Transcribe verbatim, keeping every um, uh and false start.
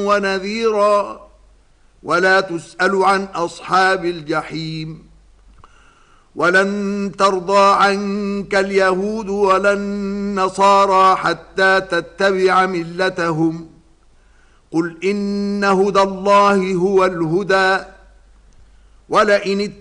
ونذيرا ولا تسأل عن أصحاب الجحيم ولن ترضى عنك اليهود ولا النصارى حتى تتبع ملتهم قل إن هدى الله هو الهدى ولئن